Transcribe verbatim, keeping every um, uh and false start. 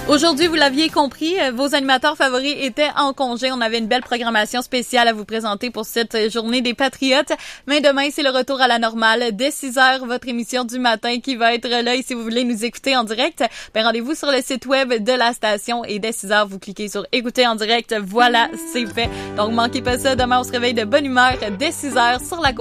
Aujourd'hui, vous l'aviez compris, vos animateurs favoris étaient en congé. On avait une belle programmation spéciale à vous présenter pour cette journée des Patriotes. Mais demain, c'est le retour à la normale. Dès six heures, votre émission du matin qui va être là. Et si vous voulez nous écouter en direct, ben rendez-vous sur le site web de la station. Et dès six heures, vous cliquez sur écouter en direct. Voilà, c'est fait. Donc, manquez pas ça. Demain, on se réveille de bonne humeur dès six heures sur la